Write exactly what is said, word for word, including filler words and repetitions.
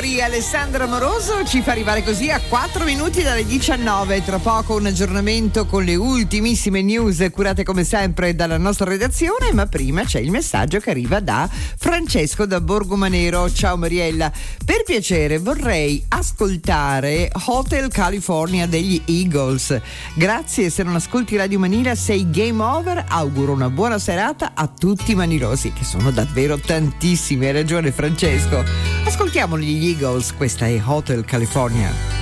signori, Alessandra Amoroso ci fa arrivare così a quattro minuti dalle diciannove. Tra poco un aggiornamento con le ultimissime news curate come sempre dalla nostra redazione, ma prima c'è il messaggio che arriva da Francesco da Borgomanero. Ciao Mariella, per piacere vorrei ascoltare Hotel California degli Eagles. Grazie, se non ascolti Radio Manila sei game over. Auguro una buona serata a tutti i manirosi, che sono davvero tantissimi. Hai ragione Francesco. Ascoltiamo gli Eagles, questa è Hotel California.